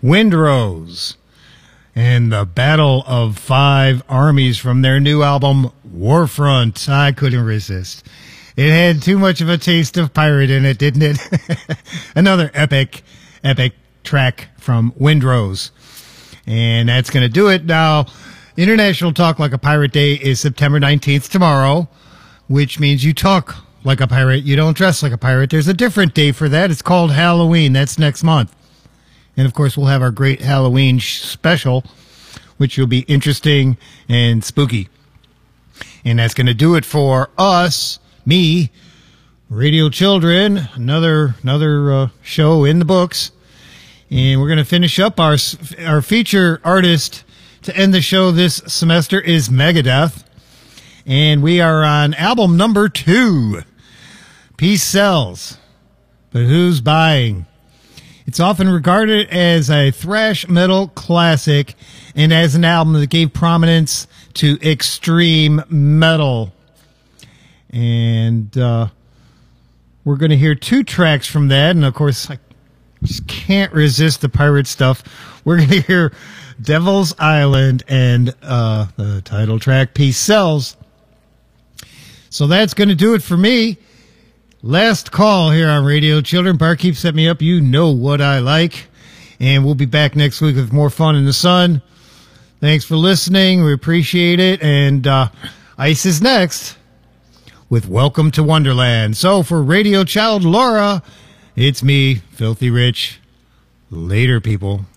Windrose and the Battle of Five Armies from their new album, Warfront. I couldn't resist. It had too much of a taste of pirate in it, didn't it? Another epic track from Windrose. And that's going to do it. Now, International Talk Like a Pirate Day is September 19th tomorrow, which means you talk like a pirate. You don't dress like a pirate. There's a different day for that. It's called Halloween. That's next month. And, of course, we'll have our great Halloween special, which will be interesting and spooky. And that's going to do it for us, me, Radio Children, another show in the books. And we're going to finish up our feature artist to end the show this semester is Megadeth. And we are on album number 2. Peace Sells, but who's buying? It's often regarded as a thrash metal classic and as an album that gave prominence to extreme metal. And we're going to hear 2 tracks from that. And, of course, I just can't resist the pirate stuff. We're going to hear Devil's Island and the title track, Peace Sells. So that's going to do it for me. Last call here on Radio Children. Barkeep set me up. You know what I like. And we'll be back next week with more fun in the sun. Thanks for listening. We appreciate it. And Ice is next with Welcome to Wonderland. So for Radio Child Laura, it's me, Filthy Rich. Later, people.